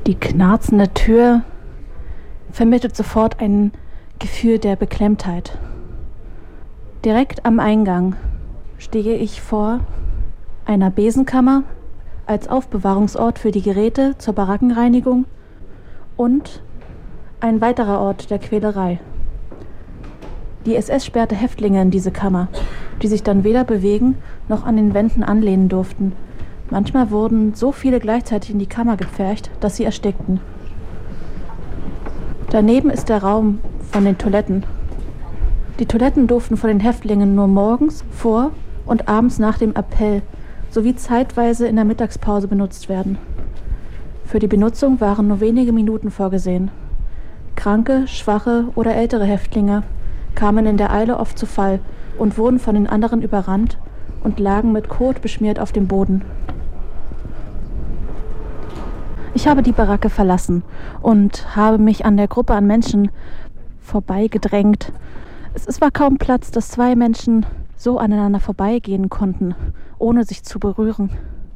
Die knarzende Tür vermittelt sofort ein Gefühl der Beklemmtheit. Direkt am Eingang stehe ich vor einer Besenkammer als Aufbewahrungsort für die Geräte zur Barackenreinigung und ein weiterer Ort der Quälerei. Die SS sperrte Häftlinge in diese Kammer, die sich dann weder bewegen noch an den Wänden anlehnen durften. Manchmal wurden so viele gleichzeitig in die Kammer gepfercht, dass sie erstickten. Daneben ist der Raum von den Toiletten. Die Toiletten durften von den Häftlingen nur morgens, vor und abends nach dem Appell sowie zeitweise in der Mittagspause benutzt werden. Für die Benutzung waren nur wenige Minuten vorgesehen. Kranke, schwache oder ältere Häftlinge kamen in der Eile oft zu Fall und wurden von den anderen überrannt und lagen mit Kot beschmiert auf dem Boden. Ich habe die Baracke verlassen und habe mich an der Gruppe an Menschen vorbeigedrängt. Es war kaum Platz, dass zwei Menschen so aneinander vorbeigehen konnten, ohne sich zu berühren.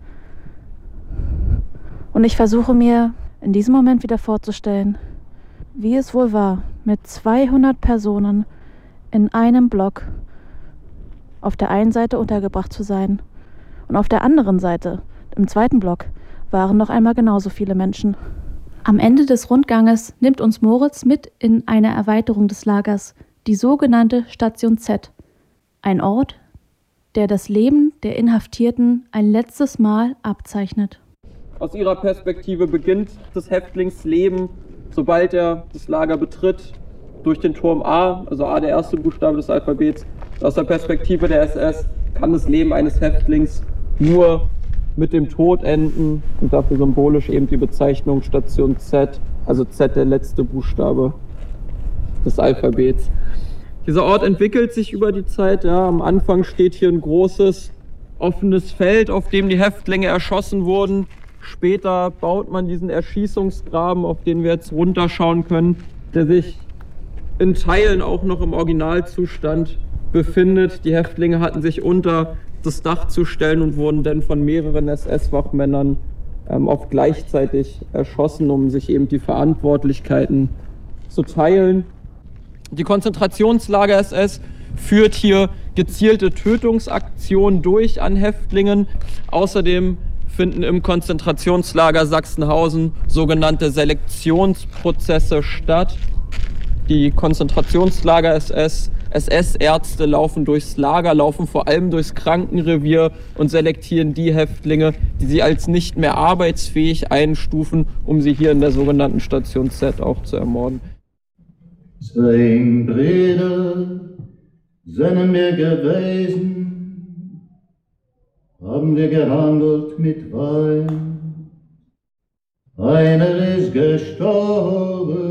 Und ich versuche mir in diesem Moment wieder vorzustellen, wie es wohl war, mit 200 Personen in einem Block auf der einen Seite untergebracht zu sein. Und auf der anderen Seite, im zweiten Block, waren noch einmal genauso viele Menschen. Am Ende des Rundganges nimmt uns Moritz mit in eine Erweiterung des Lagers, die sogenannte Station Z. Ein Ort, der das Leben der Inhaftierten ein letztes Mal abzeichnet. Aus ihrer Perspektive beginnt das Häftlingsleben, sobald er das Lager betritt, durch den Turm A, also A der erste Buchstabe des Alphabets. Aus der Perspektive der SS kann das Leben eines Häftlings nur mit dem Tod enden und dafür symbolisch eben die Bezeichnung Station Z, also Z der letzte Buchstabe des Alphabets. Dieser Ort entwickelt sich über die Zeit. Ja. Am Anfang steht hier ein großes offenes Feld, auf dem die Häftlinge erschossen wurden. Später baut man diesen Erschießungsgraben, auf den wir jetzt runterschauen können, der sich in Teilen auch noch im Originalzustand befindet. Die Häftlinge hatten sich unter das Dach zu stellen und wurden dann von mehreren SS-Wachmännern oft gleichzeitig erschossen, um sich eben die Verantwortlichkeiten zu teilen. Die Konzentrationslager SS führt hier gezielte Tötungsaktionen durch an Häftlingen. Außerdem finden im Konzentrationslager Sachsenhausen sogenannte Selektionsprozesse statt. Die Konzentrationslager SS-Ärzte laufen durchs Lager, laufen vor allem durchs Krankenrevier und selektieren die Häftlinge, die sie als nicht mehr arbeitsfähig einstufen, um sie hier in der sogenannten Station Z auch zu ermorden. 2 Brüder sind wir gewesen, haben wir gehandelt mit Wein. Einer ist gestorben,